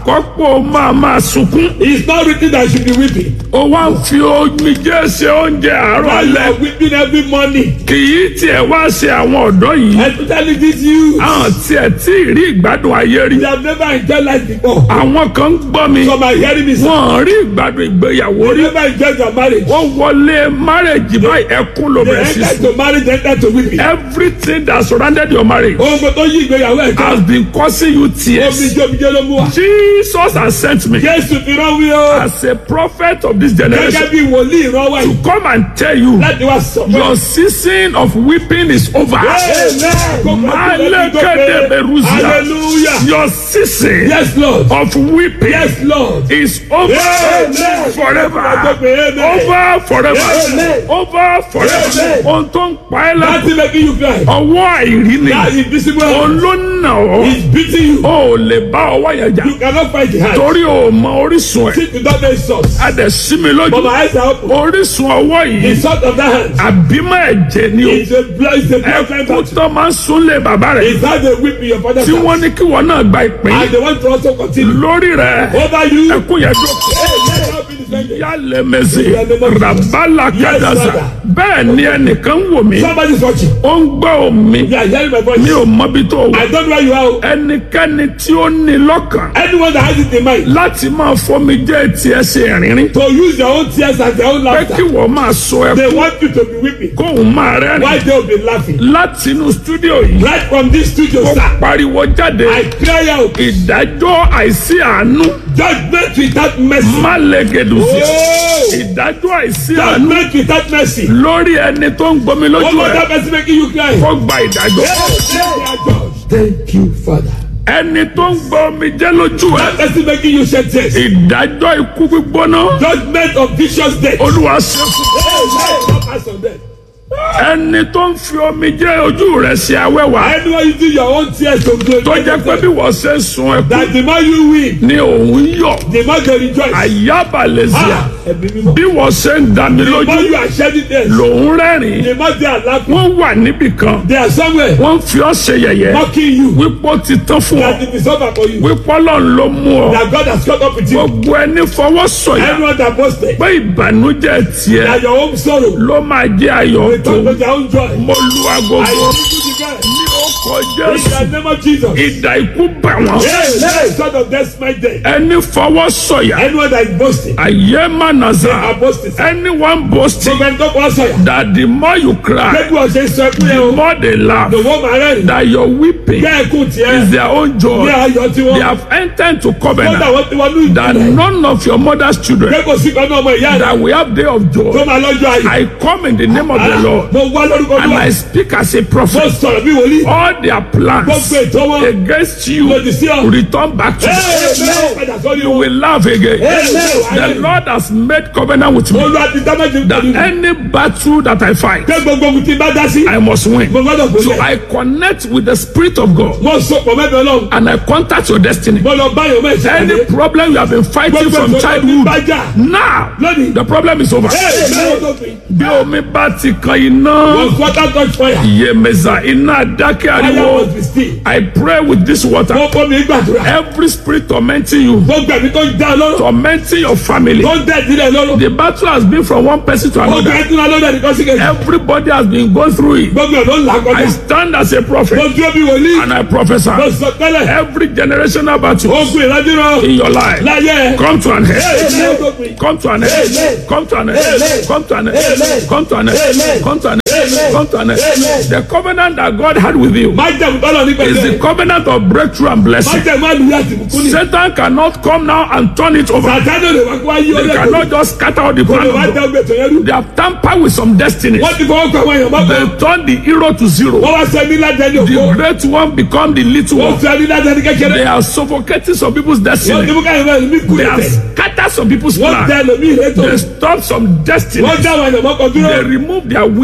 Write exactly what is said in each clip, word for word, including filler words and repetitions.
kọ́pọ̀ máa máa sunkún. It's not written that you should be weeping. ó wá ń fi omijé ṣe oúnjẹ àárọ̀ While you alẹ́. are weeping every morning. kì í tiẹ̀ wá ṣe àwọn ọ̀dọ́ yìí. Especially this youth. àwọn tiẹ̀ tí ì rí ìgbádùn ayé rí. They have never enjoyed life before. àwọn kan ń gbọ́ mi. Some are hearing me say. wọ́n rí ìgbádùn ìgbéyàwó They rí. never enjoyed their marriage. wọ́n wọlé márèjì báyìí ẹkún ló They bẹ̀rẹ̀ sí entered sùn. to marriage, they entered to weeping. everything that surrounded your marriage Ohun gbogbo tó yí ìgbéyàwó ẹ̀ ká. has been causing you tears. Omijé omijé ló mú wa. Jesus has sent me Jésù fi rán wí o. as a prophet of this Gẹ́gẹ́ generation bí wòlíì rán wá yìí. to come and tell you Láti wá sọ pé. your season of weeping is over. Malekede beruzia. Hallelujah. Your season Yes, Lord. of weeping Yes, Lord. is over Amen. forever. Amen. Over forever. Amen. Over forever. Amen. Ohun tó ń pa ẹ́ That's lẹ́kọ̀ọ́ making you cry. ọwọ́ àìrí ni That invisible hand olóńnà ọ́ is beating you. ò lè bá ọwọ́ yẹn jà You cannot fight the hand. torí o mọ orísun ẹ̀. Sit without any source. a dẹ̀ sí mi But lójú my eyes are open. orísun ọwọ́ The yìí source of that hand àbímọ ẹ̀jẹ̀ ni o is a blood, is a blood kind ẹkú battle. tó máa ń súnlé bàbá rẹ̀ It's how they whip in your father's tí house. wọ́n ní kí wọ́n náà gba ìpín And they want to also continue. lórí rẹ̀ Over you. ẹkú yẹn dúró. Hey, let God be defended. yálẹ̀ mẹ́sẹ̀ rabala kadaza bẹ́ẹ̀ ni ẹnìkan ń wò mí Somebody is watching. ó ń gbọ́ omi You are hearing my voice. mi ò mọbi tó wà I don't know where you are. ẹnikẹ́ni tí ó ní lọ́kàn Anyone that has it in mind láti máa fomi jẹ́ tiẹ̀ ṣe rìnrìn to use their own tears as their own pé laughter. kí wọ́n máa sọ They ẹkú want you to be weeping. kóun máa rẹ́rìn Why they will be laughing? láti inú stúdíò yìí Right from this studio, ó sir. pariwo jáde I cry out. ìdájọ́ àìsí àánú Judgment without mercy. má lẹ́gẹ̀dù sí Oh! ìdájọ́ àìsí àánú Judgment without mercy. lórí ẹni tó ń gbomi lójú One more ẹ̀ that person making you cry. kó gba ìdájọ́ Thank you, Father. ẹni tó ń gbomi jẹ́ lójú ẹ̀ That person making you shed tears. ìdájọ́ ikú gbígbóná Judgment of vicious death. olúwa ṣe fún Hey, not pass on them. ẹni tó ń fi omi jẹ́ ojú rẹ̀ ṣe awẹ́wà Anyone using your own tears to do tó jẹ́ pé bí wọ́n ṣe ń sun ẹkú that the more you win, ni òun yọ̀ the more they rejoice. àyábalẹ̀síà Ah, ẹ̀mí mímọ́. bí wọ́n ṣe ń dá mi The more lójú you are shedding tears, lòun rẹ́rìn the more they are laughing. wọ́n wà níbì kan They are somewhere wọ́n fi ọ́ ṣe yẹ̀yẹ́ mocking you. wípé ó ti tán fún ọ That it is over for you. wípé ọlọ́run ló mú ọ That God has caught up with you. gbogbo ẹni fọwọ́ sọ̀yà Anyone that boasted pé ìbànújẹ́ tiẹ̀ that your own sorrow ló máa jẹ́ ayọ̀ will tó turn to their own joy. mo lu I agogo give you the God. ní ọkọ̀ In jésù the name of Jesus. ìdà ikú bà wọ́n Yes, yes. Son of death, my death. ẹni fọwọ́ sọ̀yà Anyone that is boasting, ayé má nàza are boasting. anyone boasting Gbogbo ẹni tó kọ́ sọ̀yà. that the more you cry Gbogbo ọ̀sẹ̀ sọ ẹkún yẹn the o. more they laugh Lòwọ́ màá rẹ́rìn. that your weeping Bẹ́ẹ̀ kù tiẹ̀. is their own joy Ní ayọ̀ tí they wọ́n. have entered to Wọ́n dà covenant wọ́n ti wọnú that ìdílé. none of your mother's children Bẹ́ẹ̀ kò sí kan náà ọmọ ìyá rẹ̀. that we have day of Tó joy máa lọ́jọ́ ayé. I come in the name of the Lord Mo wá lórúkọ and Olúwa. I speak as a Mo prophet sọ̀rọ̀ bí wòlíì. all their plans Gbogbo ètò wọn. against you Lòdì sí ọ. return back to you Amen. Padà sọ́rí you wọn. will laugh again Amen. the Lord has made covenant with me Olúwa ti dá méjì that pẹ̀lú mi. any battle that I fight Pé gbogbo ogun tí bá dá sí. I must win Mo gbọ́dọ̀ so gbọ́dọ̀. I connect with the Spirit of God Mo sọ pọ̀ mẹ́bẹ̀ Ọlọ́run. and I contact your destiny Mo lọ bá yọ̀ mẹ́sì. any problem you have been fighting from childhood now Lónìí. the problem is over bí omi bá ti kan iná Was water touch fire? yemeza iná dákẹ́ Fire ariwo must be still. I pray with this water Mo fọ́ mi gbàdúrà. every spirit tormenting you Mo gbẹ̀mí tó ń dá lọ́rùn. tormenting your family Tó ń dẹ̀ ìdílé lọ́rùn. the battle has been from one person to Mo another gbẹ̀mí tó ń lọ́rùn ẹnìkan sí kejì. everybody has been going through it Gbogbo ẹ̀ ló ń là I kọjá. stand as a Mo prophet dúró bí wòlíì. and I prophesy Mo sọ tẹ́lẹ̀. every generational battle Ogun ìrandíran. in your life Láyé ẹ̀. come to an end Amen. Amen. come to an end Amen. come to an end Amen. come to an end Amen. come to an end Amen. come to an end Amen. come to an end Amen. the covenant that God had with you Má jẹ̀mú tọ́lọ̀ ní is the pẹ̀lẹ́. covenant of breakthrough and Má blessing jẹ̀mú àlùyá àtìbùkún ní. Satan cannot come now and turn it over Sàtánì ò lè wá kó wá yí they ọlẹ́kọ̀ọ́. cannot just scatter all the Kò plan lè wá of dá God ọgbẹ́ tó yẹn rú. they have tampered with some destinies Wọ́n ti fọwọ́ kọ àwọn èèyàn mọ́kàn. they turn the hero to zero Wọ́n wá sọ ní ládẹ́ni the òkú. great one become the little Wọ́n one sọ ní ládẹ́ni kékeré. they are suffocating some people's Wọ́n ti destiny mú káyọ̀ mẹ́rin ní kú they have lẹ́tẹ̀. scattered some people's Wọ́n plans tẹ ẹlòmíì létò. they stop some destinies Wọ́n dá àwọn èèyàn mọ́kàn dúró. they remove their wings Wọ́n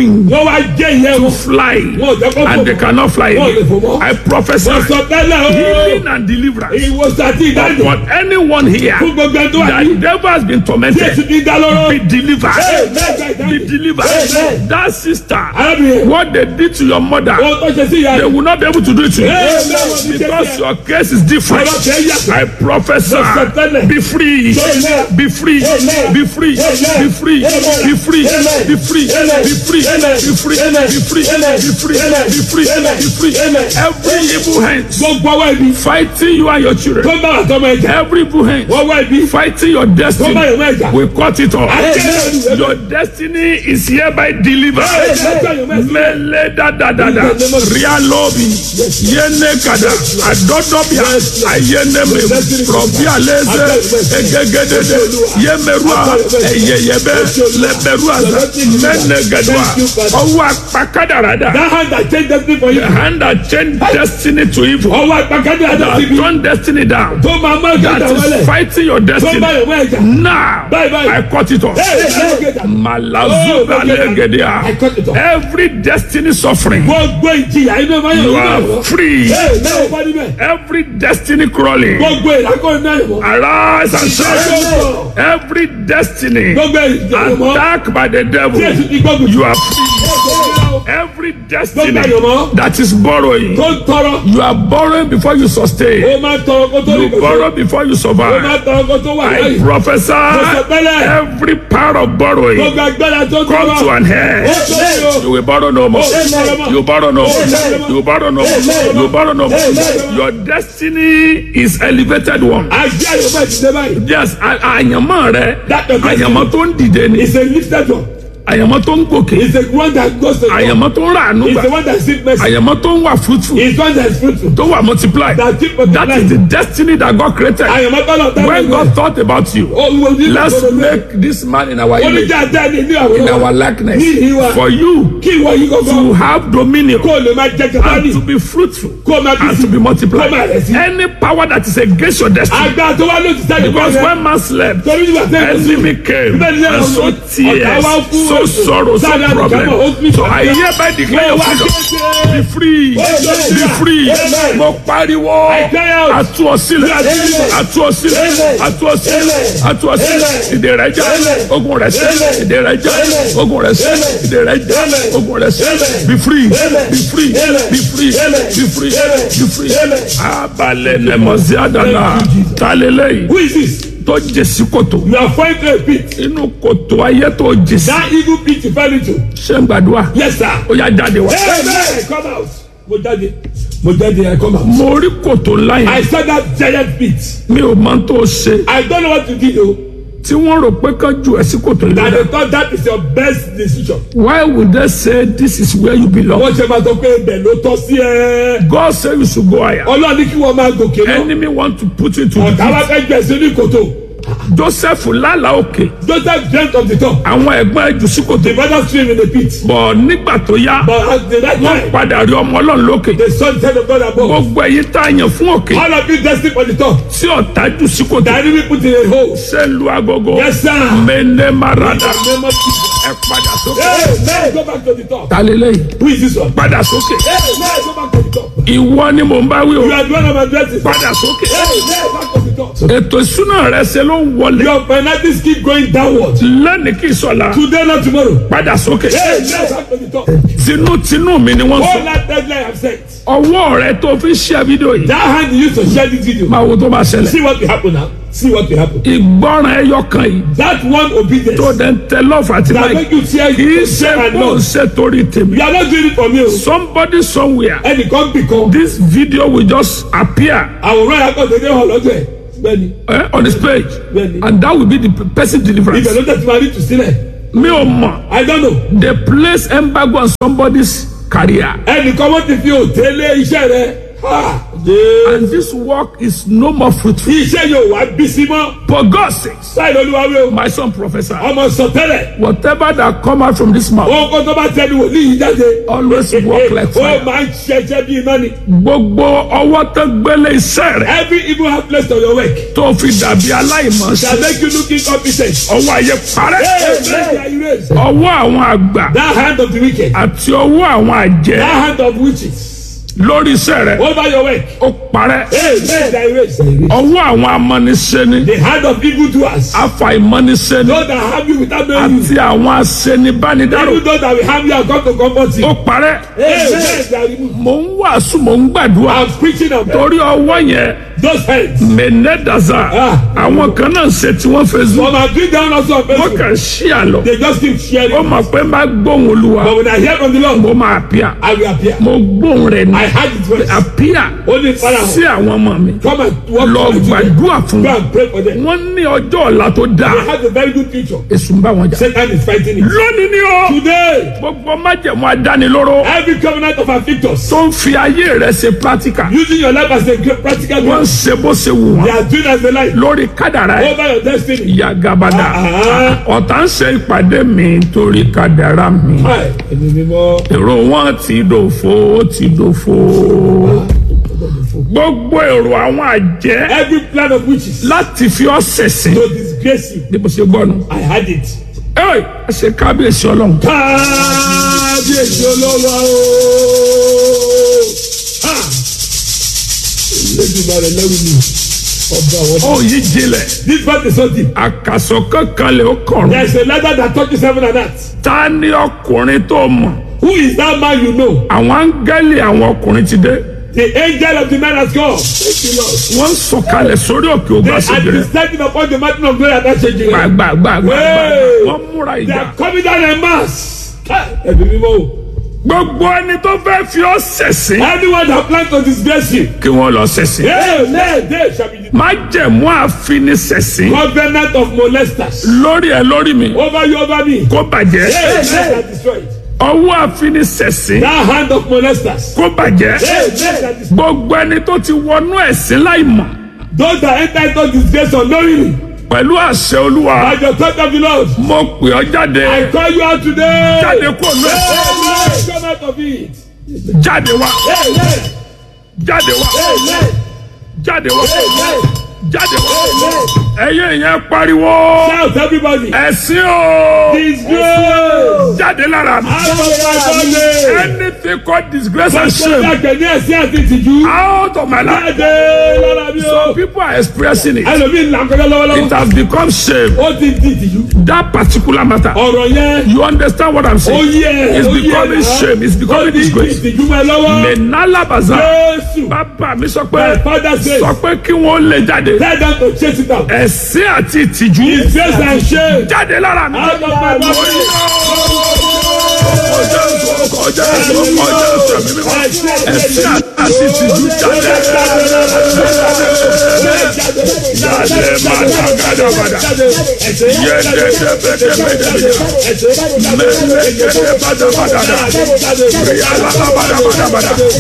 wá jẹ́ ìyẹn to wọn. fly Wọ́n ò jẹ́ kó fò and they mọ́. cannot fly Wọ́n ò lè fò again. mọ́. I prophesy Wọ́n sọ tẹ́lẹ̀ o. healing and deliverance Ìwòsàn àti ìdájọ́. upon anyone here Fún gbogbo ẹni tó wà that ní. the devil has been Jésù tormented. ti dá lọ́rọ́. Be delivered. Amen. Be delivered. Amen. That sister, Arábìnrin. what they did to your mother, Wọ́n tó ṣe sí ìyá they rẹ̀. will not be able to do it to you. Amen. Because your case is different. Ọ̀rọ̀ tẹ̀ yàtọ̀. I prophesy, Amen. be free, Amen. be free, Amen. be free, Amen. be free, Amen. be free, Amen. be free, Amen. be free, Amen. be free, Amen. be free, Amen. be free, Amen. be free, Amen. be free. Amen. Every evil hand Gbogbo ọwọ́ ibi. fighting you and your Tó children, bá wà tọ́mọ ẹja. every evil hand Wọ́n wá ibi. fighting your Tó bá destiny, yọ̀ mọ́ ẹja. we cut it off. Amen. Your destiny is hereby delivered. Amen. Mele da da da da. Rialobi. Yene kada. Adodobia. Ayene me. Robia leze. Egegedede. Yemerua. Eyeyebe. Leberua. Mene gadwa. Owa pakadarada. That hand that changed destiny for you. The hand that changed destiny to evil. Ọwọ́ àpàkádé That àdàtì bí. turned destiny down. Tó máa mọ́ That ìgbàdàn is wọlé. fighting your Tó bá destiny. yọ̀ mọ́ ẹja. Now, Bye, bye. I cut it off. Malazuba legedia. Every destiny suffering, Gbogbo ìjìyà inú ọmọ yẹn you ló are ń bọ̀. free. Ee náà bá níbẹ̀. Every destiny crawling, Gbogbo ìlàkọ̀ iná yẹn mọ̀. arise and shine. Every destiny Gbogbo ìjìyà mọ̀. attacked by the devil, Jésù ti gbógun. you are free. Every destiny that is borrowing, Tó ń tọrọ. you are borrowing before you sustain. Ó máa tọrọ kó tó rí You kó tó. borrow before you Ó máa survive. tọrọ kó tó wà I láyé. prophesy Tẹ́lẹ̀. every power of borrowing Gbogbo agbára tó come to tọrọ. an end. Ó tó You will borrow no more. You borrow no more. You borrow no more. You borrow no more. Your destiny is elevated one. Ajá yóò bá ti dé báyìí. Yes, a- àyànmọ́ rẹ, àyànmọ́ tó ń dìde ni, It's a lifted one. àyànmọ́ tó ń gòkè, It's the one that goes to God. àyànmọ́ tó ń ràánú It's the gbà, one that seeks mercy. àyàmọ́ tó ń wà fruitful, It's one that is fruitful. tó wà multiply. That keep That multiplying. is the destiny that God created. Àyànmọ́ tọ́lọ̀ tẹ́lẹ̀ When God thought about you, let's make this man in our image, Oníjà dá ní ní in àwòrán. our likeness, Ní ìwà. for you Kí ìwọ yìí to gbọ́gbọ́. have dominion Kó o lè máa jẹ kẹta and ní. to be fruitful Kó o máa bí and sí. to be multiplied. Kó o máa rẹ̀ sí. Any power that is against your destiny, Àgbà tó wá ló ti sáré because pàṣẹ. when man slept, Torí nígbà tẹ́lẹ̀ kò sí. enemy came and so tears, so sorrow, so problem. So I hereby declare your freedom. Be free, be free. Mo pariwo, atu ọsílẹ̀, atu ọsílẹ̀, atu ọsílẹ̀, atu ọsílẹ̀. Ìdè rẹ̀ já, ogun rẹ̀ sẹ́. Ìdè rẹ̀ já, ogun rẹ̀ sẹ́. Ìdè rẹ̀ já, ogun rẹ̀ sẹ́. Be free, be free, be free, be free, be free. Abalẹ̀ nẹ̀mọ̀sí àdàlà. Talẹ̀lẹ̀ Who is this? tó jèsí kòtò. You are falling to a pit. Inú kòtò ayé tó jèsí. That evil pit you fell into. Ṣé ń gbàdúrà? Yes, sir. Ó yá jáde wá. Amen. Come out. Mo jáde. Mo jáde. I come out. Mo rí kòtò ńlá I yẹn. saw that giant pit. Mi ò mọ tó ṣe. I don't know what to do though. Tí wọ́n rò pé kán ju ẹ̀ sí kòtò And yìí. they thought that is your best decision. Why would they say this is where you belong? Wọ́n ṣe máa sọ pé ibẹ̀ ló tọ́ sí ẹ. God say you should go higher. Ọlọ́run ní kí wọ́n máa gòkè lọ. Enemy want to put you into the Ọ̀tá wa pit. fẹ́ gbẹ̀ sí ní kòtò. Joseph lálàá òkè. Joseph dreamt of the top. Àwọn ẹ̀gbọ́n ẹ̀ jù sí kòtò. The brother stream in the pit. Bọ̀ nígbà tó yá, But at the right wọ́n time, padà rí ọmọ Ọlọ́run lókè. the son said of God above. Gbogbo ẹ̀yin tá a yàn fún òkè. All of you destined for the top. Tí ọ̀tá jù sí kòtò. The enemy put in a hole. Ṣé lu agogo? Yes, sir. Mene marada. In the name of Jesus. Ẹ padà sókè. Amen. Go back to the top. Ta lélẹ́yìn? Who is this one? Padà sókè. Amen. Go back to the top. Ìwọ ni mò ń bá wí o. You are the one of my blessings. Padà sókè. Amen. Back to the top. Ètò ìṣúná rẹ ṣe ló ń wọlé. Your finances keep going downward. Lẹ́ni kì í sọ̀la. Today, not tomorrow. Padà sókè. Amen. Back to the top. Tinútinú mi ni wọ́n All sọ. that deadline I've set. Ọwọ́ rẹ tó fi ṣe fídíò yìí. That hand you used to share this video. Máa wo tó máa ṣẹlẹ̀. See what will happen now. See what will happen. Ìgbọràn ẹyọ kan yìí. That one obedience. Tó dẹ̀ ń tẹ lọ́ọ̀fù àti That láì. make you share Kì í you ṣe share and kó ń love. ṣe torí tèmi. You are not doing it for me. Somebody somewhere. Ẹnìkan bì kan. This video will just appear Àwòrán yà kọ́ dédé hàn lọ́jọ́ ẹ̀. Bẹ́ẹ̀ni. eh, on his page. Bẹ́ẹ̀ni. And that will be the person deliverance. Ibẹ̀ ló tẹ̀sí máa rí tù sílẹ̀. Mi ò mọ̀. I don't know. They place embargo on somebody's career. Ẹnìkan wọ́n ti fi òtẹ́lẹ̀ iṣẹ́ rẹ̀. Ha! And this work is no more fruitful. Iṣẹ́ yóò wá bí sí mọ́. For God's sake, Sáyìn olúwa wí o. my son professor, Ọmọ sọ tẹ́lẹ̀. whatever that come out from this mouth, Ohun kan tó bá tẹnu wò ní yìí jáde. always work like Ó fire. máa ń ṣẹṣẹ́ bí iná ni. Gbogbo ọwọ́ tó gbélé iṣẹ́ rẹ̀ Every evil hand placed on your work tó fi dàbí aláìmọ̀ shall sí. make you look incompetent. Ọwọ́ ayé parẹ́. Amen. Ọwọ́ àwọn àgbà That hand of the wicked. àti ọwọ́ àwọn àjẹ́ That hand of witches. lórí iṣẹ́ rẹ̀ Over your work. ó parẹ́. Amen. Ọwọ́ àwọn amọ́niṣẹ́ni, The hand of evil doers. afàìmọ́niṣẹ́ni Those that harm you without knowing you. àti àwọn aṣenibánidárò Even those that will harm you and come to comfort you. ó parẹ́. Amen. They are removed. Mò ń wàásù, mò ń gbàdúrà I'm preaching of them. torí ọwọ́ yẹn Those hands. mẹ́nẹ́dàzà Ah. àwọn kan náà ṣe tí wọ́n fẹ́ zu From my bring down also on wọ́n Facebook. kàn ṣí àlọ́. They just keep sharing. ó mọ̀ pé má gbóhùn olúwa But when I hear from the Lord, mo máa pìà I will appear. mo gbóhùn rẹ̀ ní I heard it first. àpìà Only Father, sí àwọn ọmọ mi come and walk lọ with my children. gbàdúrà fún Go wọn. and pray for them. wọ́n ní ọjọ́ ọ̀la tó They dáa have a very good future. èṣù ń bá wọn jà. Satan is fighting it. lónìí ni ó Today, gbogbo májẹ̀mú adánilóró every covenant of afflictors tó ń fi ayé rẹ̀ ṣe practical using your life as a great practical wọ́n ń one, ṣe bó ṣe wù they wọ́n are doing as they like lórí kádàrá ẹ̀. over your destiny. ìyá gabada Ah. ọ̀tá ń ṣe ìpàdé mi torí kádàrá mi Hi, èmi mímọ́. èrò wọn ti dòfo ó ti dòfo gbogbo èrò àwọn àjẹ́ Every plan of witches láti fi ọ́ ṣẹ̀sín to disgrace you, bí mo ṣe gbọ́ nu. I had it. ẹ ẹ ṣe kábíyèsí ọlọ́run. Kábíyèsí olówó o. Ha! Elédùmarè lẹ́rù mi. Ọba àwọn. ó yí jinlẹ̀ This part is so deep. àkàsọ̀ kankan lè ó kọ̀rọ̀. There is a letter that touches heaven and earth. ta ni ọkùnrin tó mọ̀. Who is that man you know? àwọn áńgẹ́lì àwọn ọkùnrin ti dé. The angel of the man has come. Thank you, Lord. wọ́n ń sọ̀kalẹ̀ sórí òkè They ògbà are ṣèjì rẹ̀. descending upon the mountain of glory and that changing. gbàgbàgbàgbà Hey! wọ́n múra They ìjà. are coming down en masse. Ẹ̀bí mímọ́ o. gbogbo ẹni tó fẹ́ fi ọ́ ṣẹ̀sín Anyone that plans to disgrace you. kí wọ́n lọ ṣẹ̀sín. Amen. They shall be the májẹ̀mú àfiniṣẹ̀sín covenant of molesters. lórí ẹ lórí mi Over you, over me. kó bàjẹ́. Amen. That destroyed. ọwọ́ àfiniṣẹ̀sín That hand of molesters. kó bàjẹ́. Amen. That destroyed. gbogbo ẹni tó ti wọnú ẹ̀sìn láì mọ̀ Those that enter into disgrace unknowingly. pẹ̀lú àṣẹ olúwa By the thought of the Lord. mo pè ọ́ jáde I call you out today. jáde kó lọ Amen. Come out of it. jáde wá Amen. jáde wá Amen. jáde wá Amen. jáde wá Amen. ẹ̀yin yẹn pariwo Shout everybody. ẹ̀sìn o Disgrace. jáde lára mi. Out of my body. anything called disgrace and Ṣé shame àgbẹ̀ ní ẹ̀sìn àti ìtìjú? out of my life. Jáde lára mi o. Some people are expressing it. Ẹlòmíì là ń kọjá It lọ́wọ́lọ́wọ́. has become shame. Ó ti di ìtìjú. That particular matter. Ọ̀rọ̀ yẹn. You understand what I'm Ó saying? yẹ. It's Ó yẹ. becoming shame. It's Ó becoming ti di disgrace. ìtìjú mọ́ ẹ lọ́wọ́. Menala baza. Jésù. Bàbá mi sọ My pé father says. sọ pé kí wọ́n lè jáde. Tell them to chase it out. Ẹ̀sìn àti ìtìjú. Disgrace and shame. Jáde lára mi. Out of my body. Ọjọ́ ìṣòro ọjọ́ ìṣòro ọjọ́ ìṣòro mi mímọ́. Ẹ̀sìn àti ìtìjú jáde. Jáde máa dàgádà padà. Yẹ́dẹ̀ẹ́dẹ́ bẹ́ẹ̀ bẹ́ẹ̀ bẹ́ẹ̀. Mẹ́lẹ́kẹ̀dẹ̀ bàdàbàdàdà. Ríyá lábàdàbàdàbàdà.